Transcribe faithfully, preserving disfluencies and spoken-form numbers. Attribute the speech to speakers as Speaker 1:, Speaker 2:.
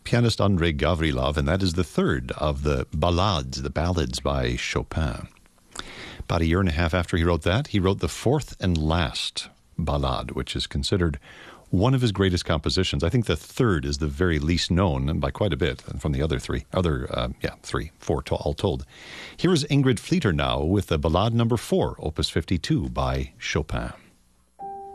Speaker 1: pianist Andrei Gavrilov, and that is the third of the ballades, the ballads by Chopin. About a year and a half after he wrote that, he wrote the fourth and last ballade, which is considered one of his greatest compositions. I think the third is the very least known, and by quite a bit, from the other three, other, uh, yeah, three, four to, all told. Here is Ingrid Fleeter now with the ballade number four, Opus fifty-two by Chopin.